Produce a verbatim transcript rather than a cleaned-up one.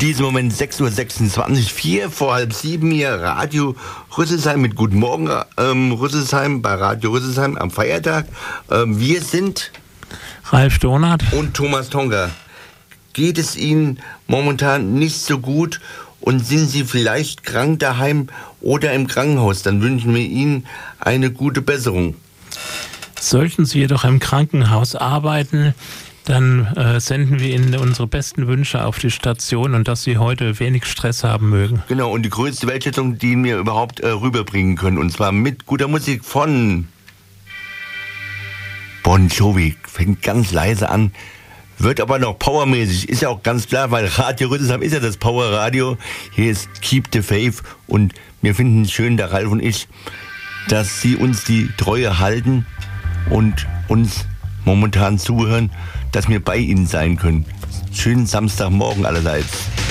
diesem Moment sechs Uhr sechsundzwanzig, vier vor halb sieben hier, Radio Rüsselsheim mit Guten Morgen ähm, Rüsselsheim, bei Radio Rüsselsheim am Feiertag. Ähm, wir sind Ralf Donath und Thomas Tonga. Geht es Ihnen momentan nicht so gut und sind Sie vielleicht krank daheim oder im Krankenhaus? Dann wünschen wir Ihnen eine gute Besserung. Sollten Sie jedoch im Krankenhaus arbeiten, dann äh, senden wir Ihnen unsere besten Wünsche auf die Station und dass Sie heute wenig Stress haben mögen. Genau, und die größte Wertschätzung, die wir überhaupt äh, rüberbringen können. Und zwar mit guter Musik von Bon Jovi. Fängt ganz leise an, wird aber noch powermäßig. Ist ja auch ganz klar, weil Radio Rüsselsheim ist ja das Powerradio. Hier ist Keep the Faith und wir finden es schön, der Ralf und ich, dass Sie uns die Treue halten und uns momentan zuhören, dass wir bei Ihnen sein können. Schönen Samstagmorgen allerseits.